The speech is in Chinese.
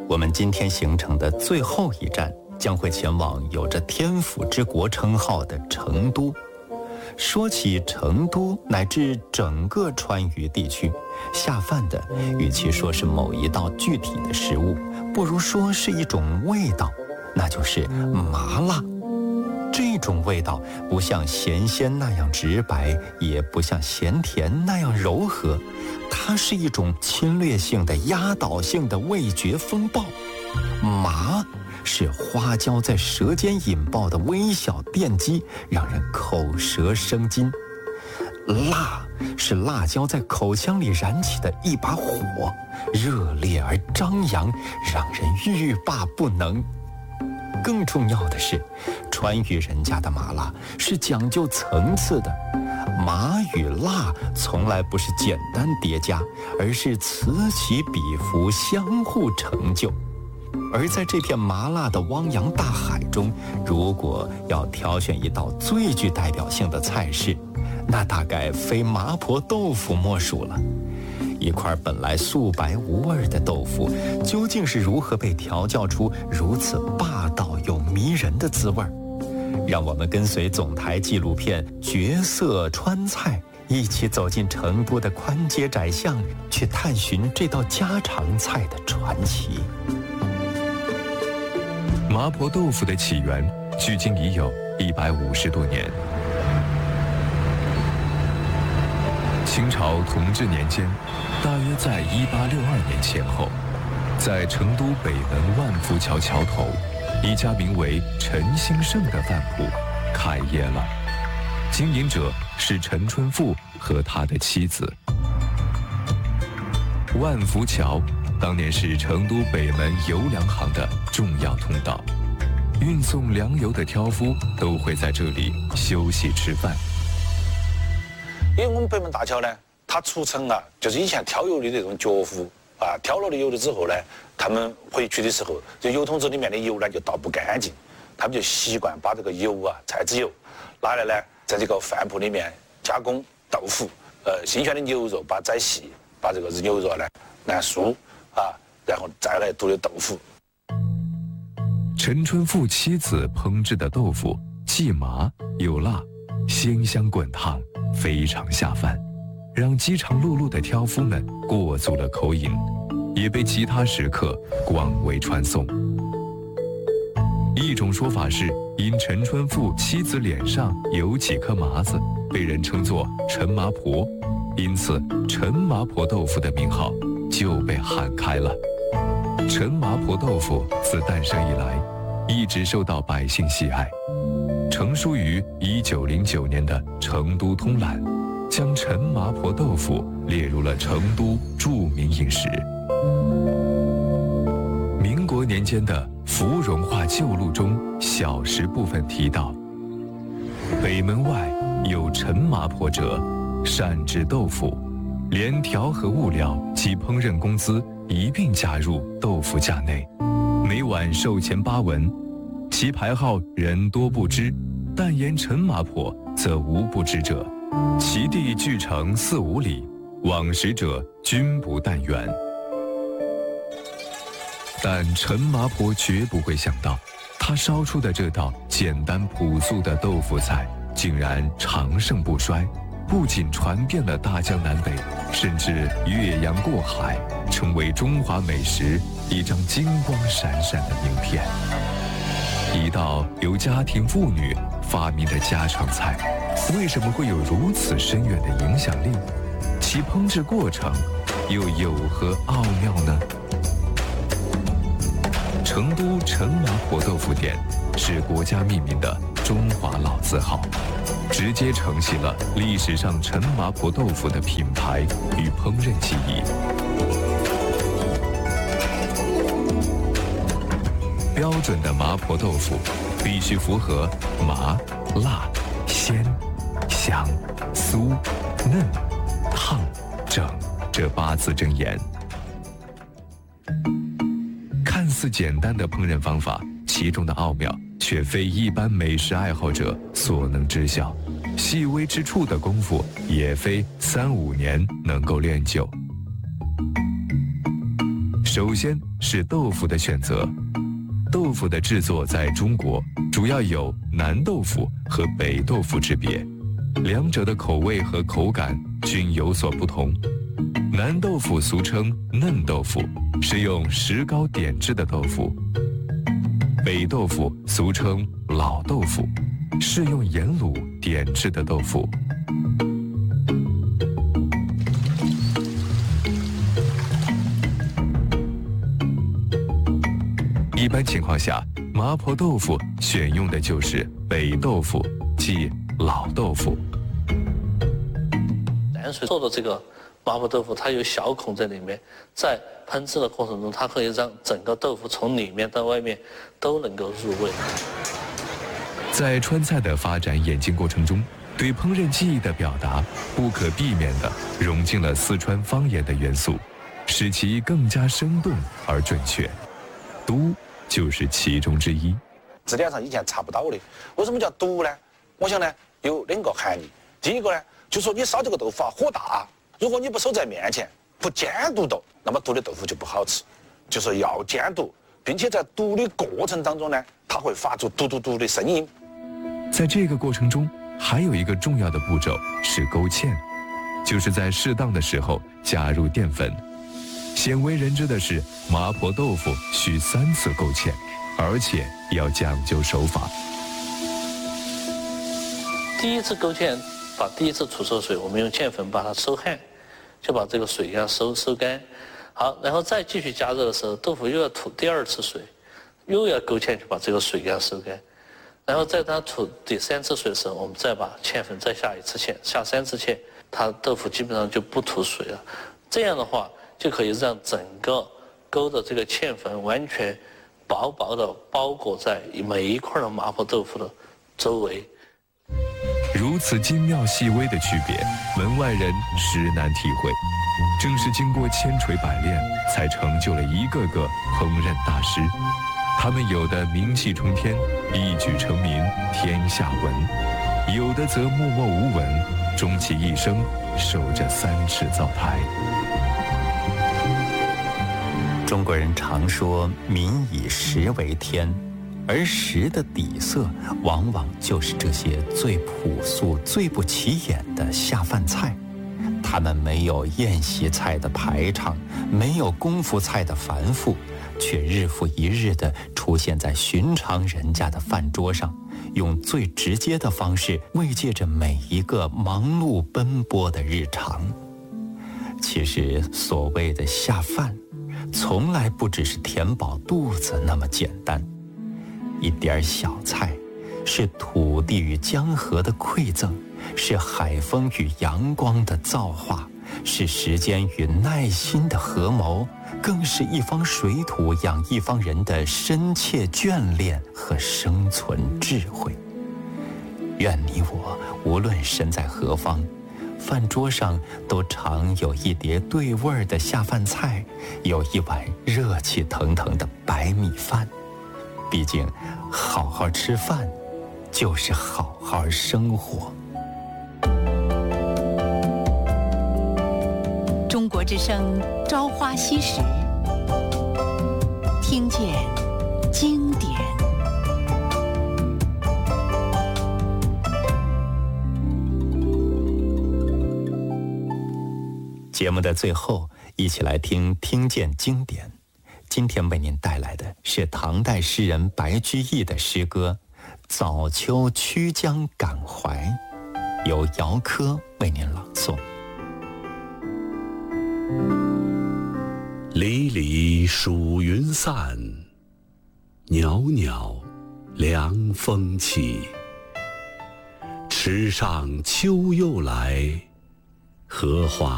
我们今天行程的最后一站将会前往有着天府之国称号的成都。说起成都乃至整个川渝地区，下饭的与其说是某一道具体的食物，不如说是一种味道，那就是麻辣。这种味道不像咸鲜那样直白，也不像咸甜那样柔和，它是一种侵略性的、压倒性的味觉风暴。麻是花椒在舌尖引爆的微小电击，让人口舌生津。辣是辣椒在口腔里燃起的一把火，热烈而张扬，让人欲罢不能。更重要的是，川渝人家的麻辣是讲究层次的，麻与辣从来不是简单叠加，而是此起彼伏，相互成就。而在这片麻辣的汪洋大海中，如果要挑选一道最具代表性的菜式，那大概非麻婆豆腐莫属了。一块本来素白无味的豆腐，究竟是如何被调教出如此霸道又迷人的滋味？让我们跟随总台纪录片《绝色川菜》，一起走进成都的宽街窄巷，去探寻这道家常菜的传奇。 麻婆豆腐的起源距今已有150多年。清朝同治年间，大约在1862年前后，在成都北门万福桥桥头，一家名为陈兴盛的饭铺开业了。经营者是陈春富和他的妻子。万福桥当年是成都北门油粮行的重要通道，运送粮油的挑夫都会在这里休息吃饭。 因为我们北门大桥呢，它出城啊，就是以前挑油的这种脚夫啊，挑了的油了之后呢，他们回去的时候，这油桶子里面的油呢就倒不干净，他们就习惯把这个油啊，菜籽油拿来呢，在这个饭铺里面加工豆腐，新鲜的牛肉把宰细，把这个牛肉呢来酥啊，然后再来剁的豆腐。 陈春富妻子烹制的豆腐既麻又辣，鲜香滚烫，非常下饭，让饥肠辘辘的挑夫们过足了口瘾，也被其他食客广为传颂。一种说法是，因陈春富妻子脸上有几颗麻子，被人称作陈麻婆，因此陈麻婆豆腐的名号就被喊开了。陈麻婆豆腐自诞生以来，一直受到百姓喜爱。成书于1909年的《成都通览》，将陈麻婆豆腐列入了成都著名饮食。民国年间的《芙蓉话旧录》中小食部分提到，北门外有陈麻婆者，善制豆腐，连调和物料及烹饪工资一并加入豆腐价内，每碗售钱8文，其牌号人多不知，但言陈麻婆则无不知者，其地距城4、5里，往食者均不但远。但陈麻婆绝不会想到，他烧出的这道简单朴素的豆腐菜竟然长盛不衰，不仅传遍了大江南北，甚至越洋过海，成为中华美食一张金光闪闪的名片。一道由家庭妇女发明的家常菜，为什么会有如此深远的影响力？其烹制过程又有何奥妙呢？成都陈麻婆豆腐店是国家命名的中华老字号，直接承袭了历史上陈麻婆豆腐的品牌与烹饪技艺。标准的麻婆豆腐必须符合麻、辣、鲜、香、酥、嫩、烫、整这8字真言。看似简单的烹饪方法，其中的奥妙却非一般美食爱好者所能知晓，细微之处的功夫也非3、5年能够练就。 首先是豆腐的选择。豆腐的制作在中国主要有南豆腐和北豆腐之别，两者的口味和口感均有所不同。南豆腐俗称嫩豆腐，是用石膏点制的豆腐；北豆腐俗称老豆腐，是用盐卤点制的豆腐。一般情况下，麻婆豆腐选用的就是北豆腐，即老豆腐。 淡水做的这个麻婆豆腐，它有小孔在里面，在烹制的过程中，它可以让整个豆腐从里面到外面都能够入味。 在川菜的发展演进过程中，对烹饪技艺的表达不可避免地融进了四川方言的元素，使其更加生动而准确。都就是其中之一。 字典上以前查不到的。为什么叫都呢？我想呢有2个含义。第一个呢，就说你烧这个豆腐啊，火大，如果你不守在面前，不监督到，那么读的豆腐就不好吃。就说要监督，并且在读的过程当中呢，它会发出嘟嘟嘟的声音。 在这个过程中，还有一个重要的步骤是勾芡，就是在适当的时候加入淀粉。鲜为人知的是，麻婆豆腐需3次勾芡，而且要讲究手法。 第一次勾芡，把第一次出收水，我们用芡粉把它收汗，就把这个水要收干。好，然后再继续加热的时候，豆腐又要吐第2次水，又要勾芡去把这个水给它收干。然后在它吐第3次水的时候，我们再把芡粉再下1次芡，下3次芡，它豆腐基本上就不吐水了。这样的话，就可以让整个勾的这个芡粉完全薄薄的包裹在每一块的麻婆豆腐的周围。 如此精妙细微的区别，门外人实难体会。正是经过千锤百炼，才成就了一个个烹饪大师。他们有的名气冲天，一举成名天下闻；有的则默默无闻，终其一生守着3尺灶台。 中国人常说民以食为天，而食的底色往往就是这些最朴素、最不起眼的下饭菜。它们没有宴席菜的排场，没有功夫菜的繁复，却日复一日地出现在寻常人家的饭桌上，用最直接的方式慰藉着每一个忙碌奔波的日常。其实所谓的下饭，从来不只是填饱肚子那么简单。一点小菜，是土地与江河的馈赠，是海风与阳光的造化，是时间与耐心的合谋，更是一方水土养一方人的深切眷恋和生存智慧。愿你我无论身在何方，饭桌上都常有一碟对味儿的下饭菜，有一碗热气腾腾的白米饭。毕竟好好吃饭就是好好生活。 中国之声朝花夕拾，听见经典。 节目的最后，一起来听见经典。今天为您带来的是唐代诗人白居易的诗歌《早秋曲江感怀》，由姚科为您朗诵。 离离暑云散，袅袅凉风起。池上秋又来，荷花